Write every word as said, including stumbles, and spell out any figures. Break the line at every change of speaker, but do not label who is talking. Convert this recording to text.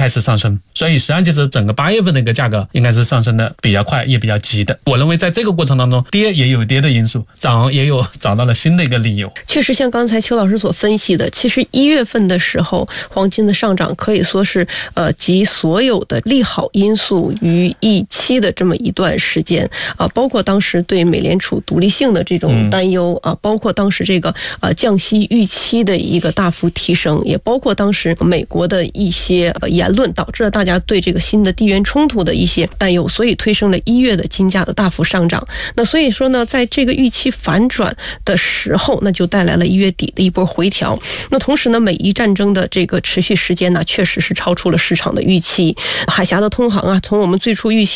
开始上升，所以实际上就是整个八月份的一个价格应该是上升的比较快也比较急的。我认为在这个过程当中，跌也有跌的因素，涨也有找到了新的一个理由。
确实像刚才邱老师所分析的，其实一月份的时候黄金的上涨可以说是呃集所有的利好因素于一期的这么一段时间啊，包括当时对美联储独立性的这种担忧啊，包括当时这个呃降息预期的一个大幅提升，也包括当时美国的一些言论导致了大家对这个新的地缘冲突的一些担忧，所以推升了一月的金价的大幅上涨。那所以说呢，在这个预期反转的时候，那就带来了一月底的一波回调。那同时呢，美伊战争的这个持续时间呢，确实是超出了市场的预期。海峡的通航啊，从我们最初预期